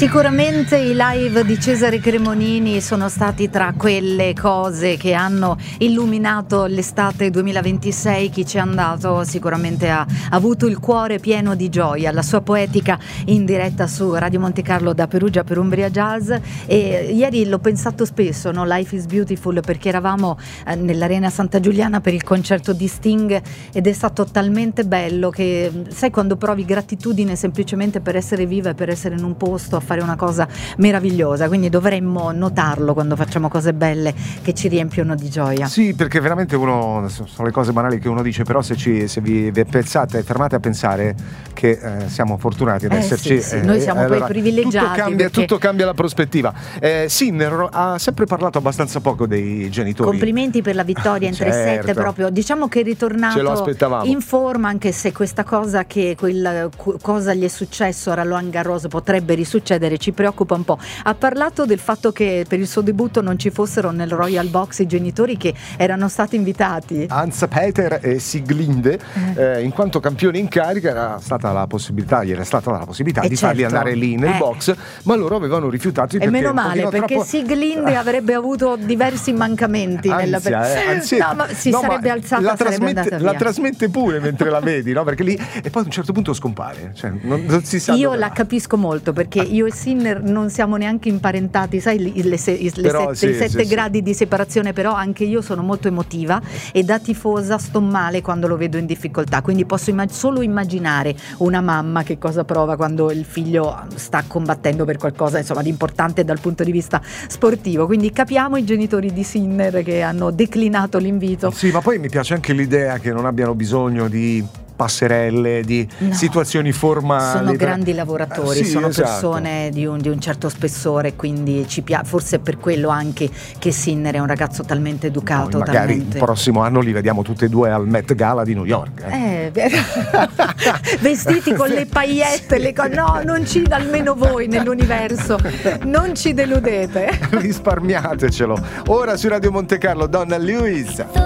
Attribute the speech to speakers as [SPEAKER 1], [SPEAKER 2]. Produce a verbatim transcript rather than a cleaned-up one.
[SPEAKER 1] Sicuramente i live di Cesare Cremonini sono stati tra quelle cose che hanno illuminato l'estate duemilaventisei. Chi ci è andato sicuramente ha avuto il cuore pieno di gioia. La sua poetica in diretta su Radio Monte Carlo da Perugia per Umbria Jazz, e ieri l'ho pensato spesso, no? Life is Beautiful, perché eravamo eh, nell'Arena Santa Giuliana per il concerto di Sting ed è stato talmente bello che, sai, quando provi gratitudine semplicemente per essere viva e per essere in un posto a fare una cosa meravigliosa, quindi dovremmo notarlo quando facciamo cose belle che ci riempiono di gioia.
[SPEAKER 2] Sì, perché veramente uno, sono le cose banali che uno dice, però se, ci, se vi, vi pensate, fermate a pensare che eh, siamo fortunati ad
[SPEAKER 1] eh,
[SPEAKER 2] esserci.
[SPEAKER 1] Sì, sì. Noi siamo
[SPEAKER 2] eh,
[SPEAKER 1] poi
[SPEAKER 2] allora,
[SPEAKER 1] privilegiati.
[SPEAKER 2] Tutto cambia,
[SPEAKER 1] perché...
[SPEAKER 2] tutto cambia la prospettiva. Eh, Sinner ha sempre parlato abbastanza poco dei genitori.
[SPEAKER 1] Complimenti per la vittoria in tre sette,
[SPEAKER 2] certo.
[SPEAKER 1] proprio diciamo che è ritornato in forma, anche se questa cosa che quel cosa gli è successo a Roland Garros potrebbe risuccedere ci preoccupa un po'. Ha parlato del fatto che per il suo debutto non ci fossero nel Royal Box i genitori che erano stati invitati.
[SPEAKER 2] Hans Peter e Sieglinde, eh. Eh, in quanto campioni in carica, era stata la possibilità, gli era stata la possibilità
[SPEAKER 1] e
[SPEAKER 2] di
[SPEAKER 1] certo.
[SPEAKER 2] farli andare lì nel
[SPEAKER 1] eh.
[SPEAKER 2] box, ma loro avevano rifiutato.
[SPEAKER 1] E meno male, perché
[SPEAKER 2] troppo...
[SPEAKER 1] Sieglinde avrebbe avuto diversi mancamenti.
[SPEAKER 2] Ansia,
[SPEAKER 1] nella...
[SPEAKER 2] eh, ansia.
[SPEAKER 1] No, ma si
[SPEAKER 2] no,
[SPEAKER 1] sarebbe
[SPEAKER 2] ma
[SPEAKER 1] alzata,
[SPEAKER 2] la
[SPEAKER 1] sarebbe
[SPEAKER 2] trasmette,
[SPEAKER 1] andata
[SPEAKER 2] la
[SPEAKER 1] via.
[SPEAKER 2] trasmette pure mentre la vedi, no? Perché lì e poi a un certo punto scompare, cioè non, non si sa.
[SPEAKER 1] Io la capisco molto, perché io e Sinner non siamo neanche imparentati, sai, le, le, se, le
[SPEAKER 2] però,
[SPEAKER 1] sette,
[SPEAKER 2] sì,
[SPEAKER 1] i sette
[SPEAKER 2] sì,
[SPEAKER 1] gradi
[SPEAKER 2] sì.
[SPEAKER 1] di separazione, però anche io sono molto emotiva e da tifosa sto male quando lo vedo in difficoltà, quindi posso immag- solo immaginare una mamma che cosa prova quando il figlio sta combattendo per qualcosa, insomma, di importante dal punto di vista sportivo, quindi capiamo i genitori di Sinner che hanno declinato l'invito.
[SPEAKER 2] Sì, ma poi mi piace anche l'idea che non abbiano bisogno di passerelle, di
[SPEAKER 1] no,
[SPEAKER 2] situazioni formali.
[SPEAKER 1] Sono grandi lavoratori,
[SPEAKER 2] eh, sì,
[SPEAKER 1] sono
[SPEAKER 2] esatto.
[SPEAKER 1] persone di un, di un certo spessore, quindi ci piace, forse è per quello anche che Sinner è un ragazzo talmente educato.
[SPEAKER 2] Poi magari
[SPEAKER 1] talmente...
[SPEAKER 2] il prossimo anno li vediamo tutti e due al Met Gala di New York. Eh.
[SPEAKER 1] Eh, vestiti con le paillette, le co- no, non ci, almeno voi nell'universo, non ci deludete.
[SPEAKER 2] Risparmiatecelo. Ora su Radio Monte Carlo, Donna Lewis.